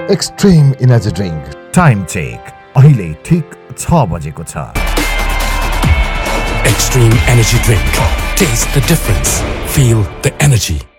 Extreme energy drink. Time check अहिले ठिक 6 बजेको छ। Extreme Energy Drink. Taste the difference. Feel the energy.